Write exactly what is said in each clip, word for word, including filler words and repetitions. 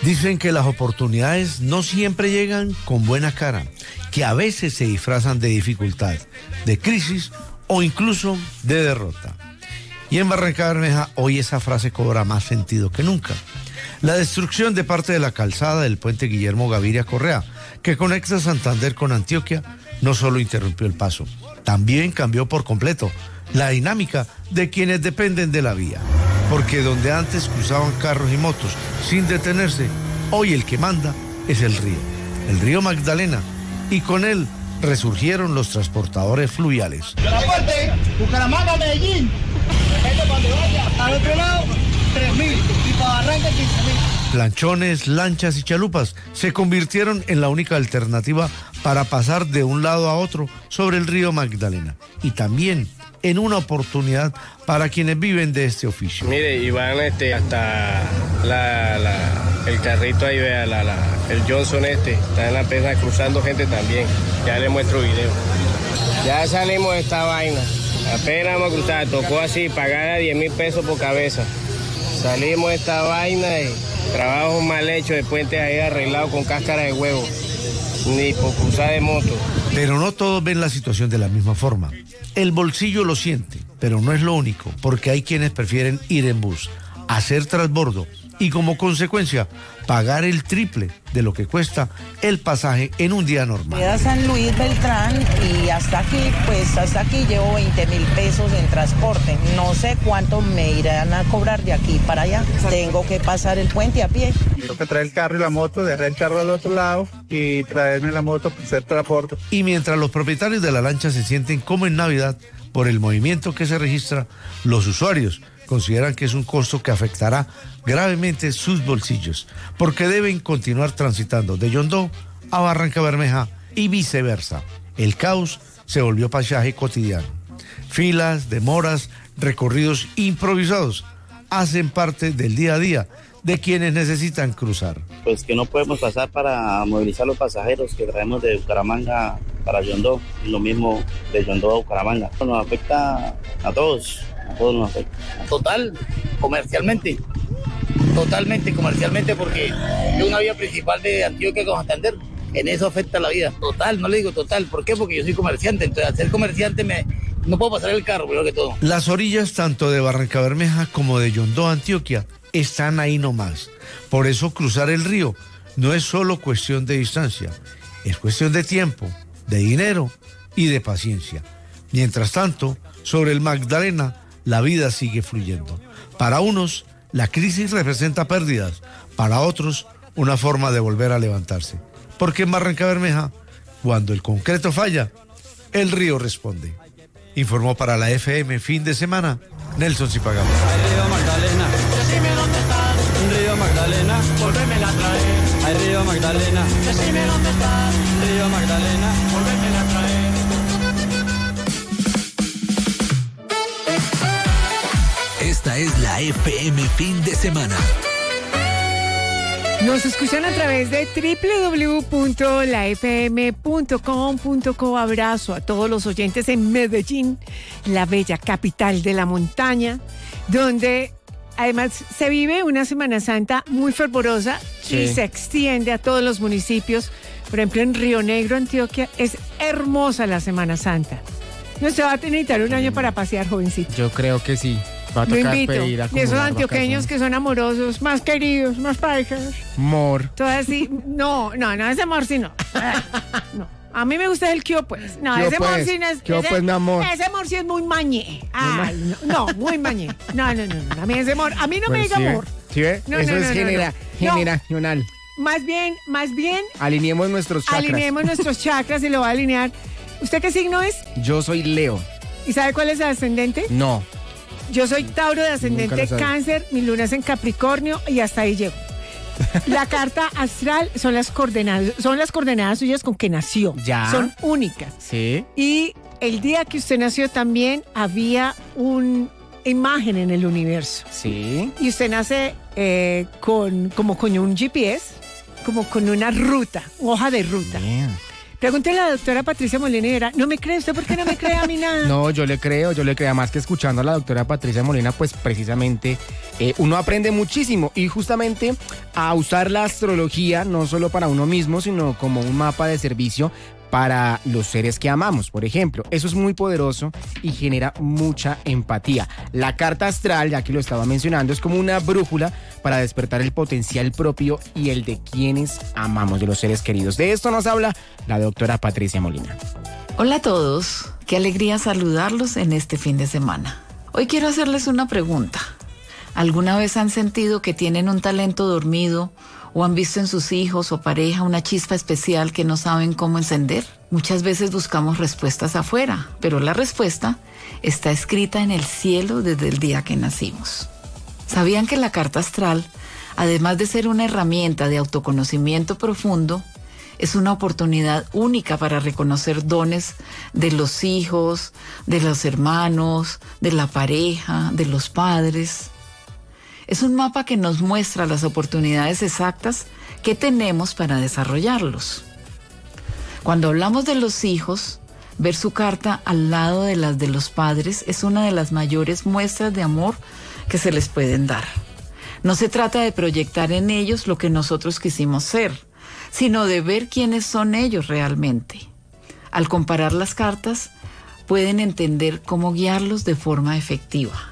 Dicen que las oportunidades no siempre llegan con buena cara, que a veces se disfrazan de dificultad, de crisis o incluso de derrota. Y en Barranca Bermeja hoy esa frase cobra más sentido que nunca. La destrucción de parte de la calzada del puente Guillermo Gaviria Correa, que conecta Santander con Antioquia, no solo interrumpió el paso, también cambió por completo la dinámica de quienes dependen de la vía. Porque donde antes cruzaban carros y motos sin detenerse, hoy el que manda es el río, el río Magdalena, y con él resurgieron los transportadores fluviales. La parte, Bucaramanga, Medellín, depende para donde vaya, al otro lado, tres mil, y para Barranca, quince mil. Planchones, lanchas y chalupas se convirtieron en la única alternativa para pasar de un lado a otro sobre el río Magdalena, y también en una oportunidad para quienes viven de este oficio. Mire, y van este, hasta la, la, el carrito ahí, vea, la, la, el Johnson este, está en la pesa cruzando gente también. Ya le muestro video. Ya salimos de esta vaina. Apenas vamos a cruzar, tocó así, pagar a diez mil pesos por cabeza. Salimos de esta vaina y trabajo mal hecho de puente ahí arreglado con cáscara de huevo. Ni por cruzar de moto. Pero no todos ven la situación de la misma forma. El bolsillo lo siente, pero no es lo único, porque hay quienes prefieren ir en bus, hacer transbordo y como consecuencia pagar el triple de lo que cuesta el pasaje en un día normal. Voy a San Luis Beltrán y hasta aquí, pues hasta aquí llevo veinte mil pesos en transporte. No sé cuánto me irán a cobrar de aquí para allá. Tengo que pasar el puente a pie. Tengo que traer el carro y la moto, dejar el carro al otro lado y traerme la moto para hacer transporte. Y mientras los propietarios de la lancha se sienten como en Navidad por el movimiento que se registra, los usuarios consideran que es un costo que afectará gravemente sus bolsillos, porque deben continuar transitando de Yondó a Barranca Bermeja y viceversa. El caos se volvió paisaje cotidiano. Filas, demoras, recorridos improvisados hacen parte del día a día de quienes necesitan cruzar. Pues que no podemos pasar para movilizar los pasajeros que traemos de Bucaramanga para Yondó, y lo mismo de Yondó a Bucaramanga. Nos afecta a todos. A todos nos afecta. Total, comercialmente, totalmente comercialmente, porque es una vía principal de Antioquia con Santander. En eso afecta la vida. Total, no le digo total. ¿Por qué? Porque yo soy comerciante. Entonces, al ser comerciante, me, no puedo pasar el carro, primero que todo. Las orillas tanto de Barranca Bermeja como de Yondó, Antioquia, están ahí nomás. Por eso cruzar el río no es solo cuestión de distancia, es cuestión de tiempo, de dinero y de paciencia. Mientras tanto, sobre el Magdalena, la vida sigue fluyendo. Para unos, la crisis representa pérdidas, para otros, una forma de volver a levantarse. Porque en Barranca Bermeja, cuando el concreto falla, el río responde. Informó para la F M Fin de Semana, Nelson Zipagama. Ay, río Magdalena, Decime dónde estás, un río Magdalena, volvémela a traer. ay, río Magdalena, Decime dónde estás, río Magdalena. volvémela a traer. Esta es la F M Fin de Semana. Nos escuchan a través de doble u doble u doble u punto la f m punto com punto co. Abrazo a todos los oyentes en Medellín, la bella capital de la montaña, donde además se vive una Semana Santa muy fervorosa sí. y se extiende a todos los municipios. Por ejemplo, en Río Negro, Antioquia, es hermosa la Semana Santa. No se va a necesitar un año para pasear, jovencito. Yo creo que sí. Va a Lo tocar invito. pedir Y esos antioqueños que son amorosos, más queridos, más parejas. Mor. Todo así. No, no, no, ese amor sí no. No. A mí me gusta el kio, pues. No, Kio, ese amor pues. sí no es. Kio, ese, pues, mi amor. Ese amor sí es muy mañé. Ay, no, no, muy mañé. No, no, no, no. A mí ese amor. A mí no Bueno, me diga ¿sí ve? amor. ¿Sí ve? No, Eso no, es no, no, genera, no. generacional. Más bien, más bien. Alineemos nuestros chakras. Alineemos nuestros chakras y lo va a alinear. ¿Usted qué signo es? Yo soy Leo. ¿Y sabe cuál es el ascendente? No. Yo soy Tauro de Nunca ascendente lo sabe. Cáncer, mi luna es en Capricornio y hasta ahí llego. La carta astral son las coordenadas, son las coordenadas suyas con que nació. Ya. Son únicas. Sí. Y el día que usted nació también había una imagen en el universo. Sí. Y usted nace eh, con como con un G P S, como con una ruta, hoja de ruta. Bien. Pregúntele a la doctora Patricia Molina y verá, ¿no me cree usted? ¿Por qué no me cree a mí nada? No, yo le creo, yo le creo. Más que escuchando a la doctora Patricia Molina, pues precisamente eh, uno aprende muchísimo y justamente a usar la astrología no solo para uno mismo, sino como un mapa de servicio para los seres que amamos, por ejemplo. Eso es muy poderoso y genera mucha empatía. La carta astral, ya que lo estaba mencionando, es como una brújula para despertar el potencial propio y el de quienes amamos, de los seres queridos. De esto nos habla la doctora Patricia Molina. Hola a todos, qué alegría saludarlos en este fin de semana. Hoy quiero hacerles una pregunta. ¿Alguna vez han sentido que tienen un talento dormido o han visto en sus hijos o pareja una chispa especial que no saben cómo encender? Muchas veces buscamos respuestas afuera, pero la respuesta está escrita en el cielo desde el día que nacimos. ¿Sabían que la carta astral, además de ser una herramienta de autoconocimiento profundo, es una oportunidad única para reconocer dones de los hijos, de los hermanos, de la pareja, de los padres? Es un mapa que nos muestra las oportunidades exactas que tenemos para desarrollarlos. Cuando hablamos de los hijos, ver su carta al lado de las de los padres es una de las mayores muestras de amor que se les pueden dar. No se trata de proyectar en ellos lo que nosotros quisimos ser, sino de ver quiénes son ellos realmente. Al comparar las cartas, pueden entender cómo guiarlos de forma efectiva.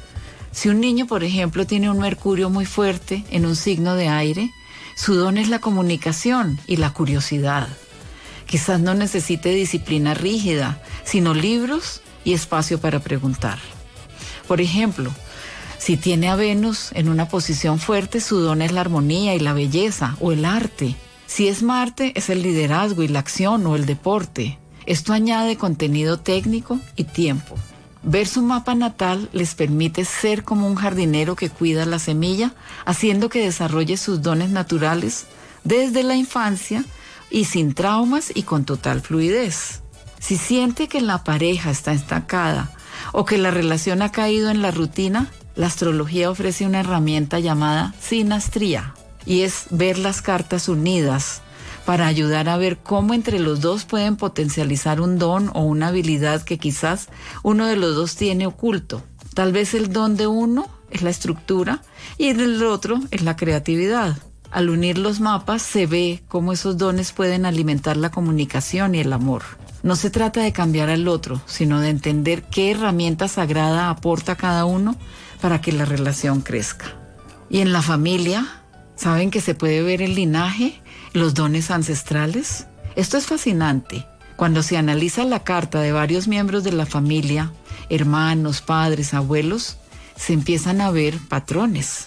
Si un niño, por ejemplo, tiene un Mercurio muy fuerte en un signo de aire, su don es la comunicación y la curiosidad. Quizás no necesite disciplina rígida, sino libros y espacio para preguntar. Por ejemplo, si tiene a Venus en una posición fuerte, su don es la armonía y la belleza o el arte. Si es Marte, es el liderazgo y la acción o el deporte. Esto añade contenido técnico y tiempo. Ver su mapa natal les permite ser como un jardinero que cuida la semilla, haciendo que desarrolle sus dones naturales desde la infancia y sin traumas y con total fluidez. Si siente que la pareja está estancada o que la relación ha caído en la rutina, la astrología ofrece una herramienta llamada sinastría, y es ver las cartas unidas para ayudar a ver cómo entre los dos pueden potencializar un don o una habilidad que quizás uno de los dos tiene oculto. Tal vez el don de uno es la estructura y el del otro es la creatividad. Al unir los mapas se ve cómo esos dones pueden alimentar la comunicación y el amor. No se trata de cambiar al otro, sino de entender qué herramienta sagrada aporta cada uno para que la relación crezca. Y en la familia, ¿saben que se puede ver el linaje, los dones ancestrales? Esto es fascinante. Cuando se analiza la carta de varios miembros de la familia, hermanos, padres, abuelos, se empiezan a ver patrones.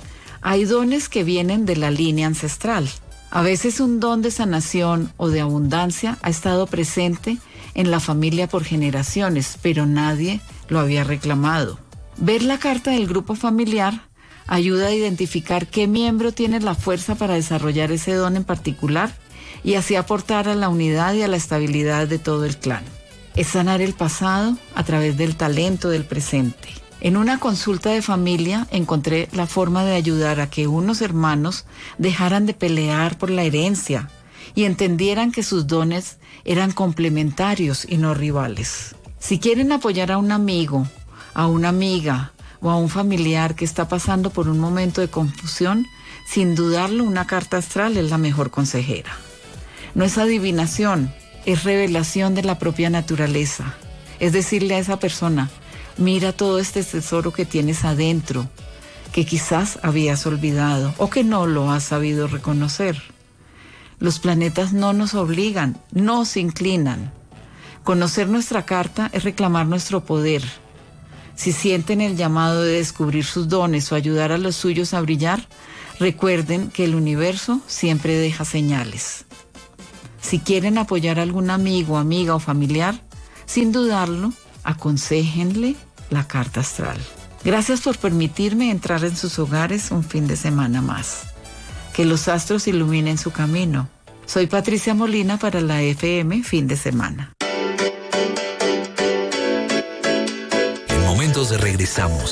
Hay dones que vienen de la línea ancestral. A veces un don de sanación o de abundancia ha estado presente en la familia por generaciones, pero nadie lo había reclamado. Ver la carta del grupo familiar ayuda a identificar qué miembro tiene la fuerza para desarrollar ese don en particular y así aportar a la unidad y a la estabilidad de todo el clan. Es sanar el pasado a través del talento del presente. En una consulta de familia encontré la forma de ayudar a que unos hermanos dejaran de pelear por la herencia y entendieran que sus dones eran complementarios y no rivales. Si quieren apoyar a un amigo, a una amiga o a un familiar que está pasando por un momento de confusión, sin dudarlo, una carta astral es la mejor consejera. No es adivinación, es revelación de la propia naturaleza. Es decirle a esa persona: mira todo este tesoro que tienes adentro, que quizás habías olvidado o que no lo has sabido reconocer. Los planetas no nos obligan, nos inclinan. Conocer nuestra carta es reclamar nuestro poder. Si sienten el llamado de descubrir sus dones o ayudar a los suyos a brillar, recuerden que el universo siempre deja señales. Si quieren apoyar a algún amigo, amiga o familiar, sin dudarlo, aconséjenle la carta astral. Gracias por permitirme entrar en sus hogares un fin de semana más. Que los astros iluminen su camino. Soy Patricia Molina para la F M Fin de Semana. En momentos de regresamos.